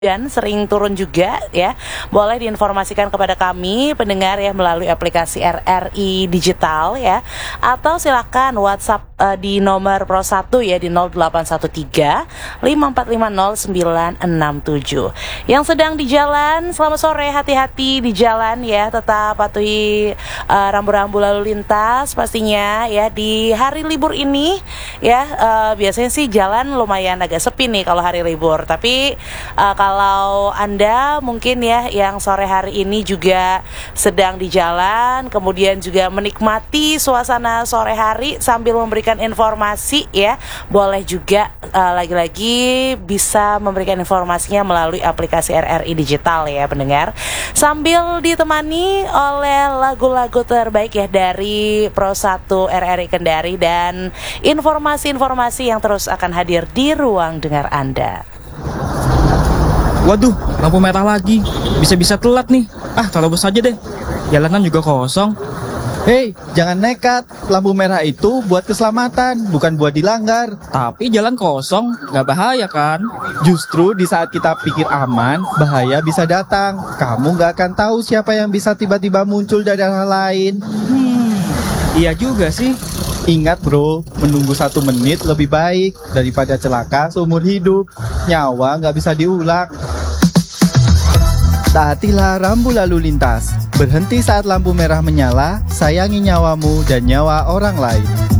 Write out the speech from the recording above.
dan sering turun juga ya, boleh diinformasikan kepada kami pendengar ya melalui aplikasi RRI Digital ya, atau silakan WhatsApp di nomor Pro 1 ya di 0813 5450 967. Yang sedang di jalan, selamat sore, hati-hati di jalan ya, tetap patuhi rambu-rambu lalu lintas pastinya ya di hari libur ini ya. Biasanya sih jalan lumayan agak sepi nih kalau hari libur, tapi kalau Anda mungkin ya yang sore hari ini juga sedang di jalan, kemudian juga menikmati suasana sore hari sambil memberikan informasi ya, boleh juga lagi-lagi bisa memberikan informasinya melalui aplikasi RRI Digital ya pendengar, sambil ditemani oleh lagu-lagu terbaik ya dari Pro 1 RRI Kendari dan informasi-informasi yang terus akan hadir di ruang dengar Anda. Waduh, lampu merah lagi. Bisa-bisa telat nih. Terobos aja deh. Jalanan juga kosong. Hei, jangan nekat. Lampu merah itu buat keselamatan, bukan buat dilanggar. Tapi jalan kosong, nggak bahaya kan? Justru di saat kita pikir aman, bahaya bisa datang. Kamu nggak akan tahu siapa yang bisa tiba-tiba muncul dari arah lain. Iya juga sih. Ingat bro, menunggu 1 menit lebih baik daripada celaka seumur hidup. Nyawa nggak bisa diulang. Taatilah rambu lalu lintas. Berhenti saat lampu merah menyala, sayangi nyawamu dan nyawa orang lain.